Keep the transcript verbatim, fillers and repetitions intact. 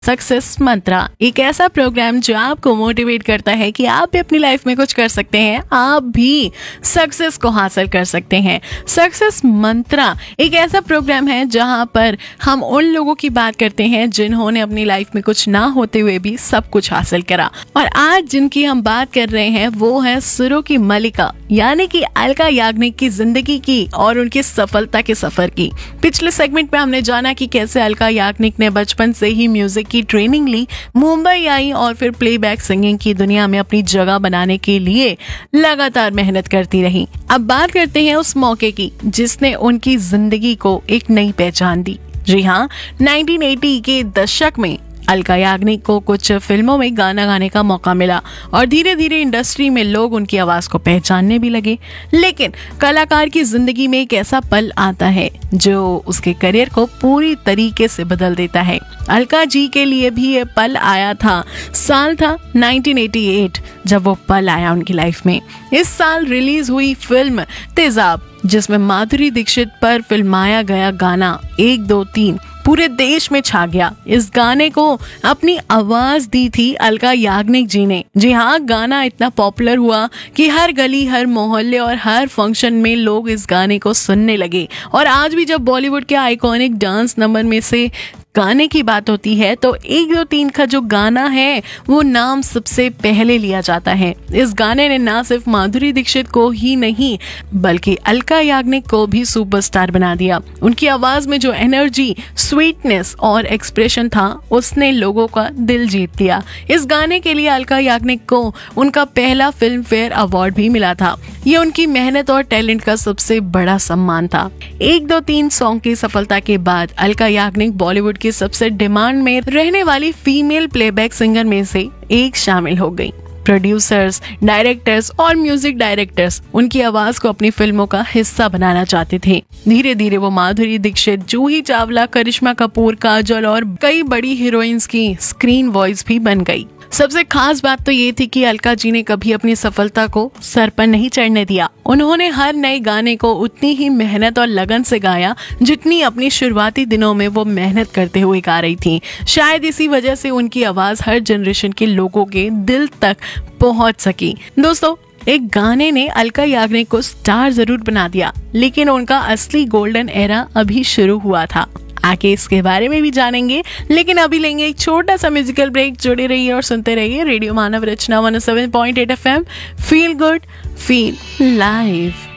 Success मंत्रा एक ऐसा programme जो आपको मोटिवेट करता है कि आप भी अपनी लाइफ में कुछ कर सकते हैं, आप भी सक्सेस को हासिल कर सकते हैं। सक्सेस मंत्रा एक ऐसा प्रोग्राम है जहां पर हम उन लोगों की बात करते हैं जिन्होंने अपनी लाइफ में कुछ ना होते हुए भी सब कुछ हासिल करा। और आज जिनकी हम बात कर रहे हैं वो है सुरों की मलिका यानी कि अलका याग्निक की जिंदगी की और उनकी सफलता के सफर की। पिछले सेगमेंट में हमने जाना कि कैसे अलका याग्निक ने बचपन से ही म्यूजिक की ट्रेनिंग ली, मुंबई आई और फिर प्लेबैक सिंगिंग की दुनिया में अपनी जगह बनाने के लिए लगातार मेहनत करती रही। अब बात करते हैं उस मौके की जिसने उनकी जिंदगी को एक नई पहचान दी। जी हाँ, नाइनटीन एटी के दशक में अलका याग्निक को कुछ फिल्मों में गाना गाने का मौका मिला और धीरे धीरे इंडस्ट्री में लोग उनकी आवाज को पहचानने भी लगे। लेकिन कलाकार की जिंदगी में एक ऐसा पल आता है जो उसके करियर को पूरी तरीके से बदल देता है। अलका जी के लिए भी ये पल आया था। साल था नाइनटीन एटी एट जब वो पल आया उनकी लाइफ में। इस साल रिलीज हुई फिल्म तेजाब जिसमें माधुरी दीक्षित पर फिल्माया गया गाना एक दो तीन पूरे देश में छा गया। इस गाने को अपनी आवाज दी थी अलका याग्निक जी ने। जी हाँ, गाना इतना पॉपुलर हुआ कि हर गली, हर मोहल्ले और हर फंक्शन में लोग इस गाने को सुनने लगे। और आज भी जब बॉलीवुड के आइकॉनिक डांस नंबर में से गाने की बात होती है तो एक दो तीन का जो गाना है वो नाम सबसे पहले लिया जाता है। इस गाने ने ना सिर्फ माधुरी दीक्षित को ही नहीं बल्कि अलका याग्निक को भी सुपरस्टार बना दिया। उनकी आवाज में जो एनर्जी, स्वीटनेस और एक्सप्रेशन था उसने लोगों का दिल जीत लिया। इस गाने के लिए अलका याग्निक को उनका पहला फिल्म फेयर अवार्ड भी मिला था। ये उनकी मेहनत और टैलेंट का सबसे बड़ा सम्मान था। एक दो तीन सॉन्ग की सफलता के बाद अलका याग्निक बॉलीवुड की सबसे डिमांड में रहने वाली फीमेल प्लेबैक सिंगर में से एक शामिल हो गई। प्रोड्यूसर्स, डायरेक्टर्स और म्यूजिक डायरेक्टर्स उनकी आवाज को अपनी फिल्मों का हिस्सा बनाना चाहते थे। धीरे धीरे वो माधुरी दीक्षित, जूही चावला, करिश्मा कपूर, काजोल और कई बड़ी हीरोइंस की स्क्रीन वॉइस भी बन गई। सबसे खास बात तो ये थी कि अलका जी ने कभी अपनी सफलता को सर पर नहीं चढ़ने दिया। उन्होंने हर नए गाने को उतनी ही मेहनत और लगन से गाया जितनी अपनी शुरुआती दिनों में वो मेहनत करते हुए गा रही थी। शायद इसी वजह से उनकी आवाज हर जनरेशन के लोगों के दिल तक पहुंच सकी। दोस्तों, एक गाने ने अलका याग्निक को स्टार जरूर बना दिया लेकिन उनका असली गोल्डन एरा अभी शुरू हुआ था। आगे इसके बारे में भी जानेंगे, लेकिन अभी लेंगे एक छोटा सा म्यूजिकल ब्रेक। जुड़े रहिए और सुनते रहिए रेडियो मानव रचना one O seven point eight F M. Feel good, feel live.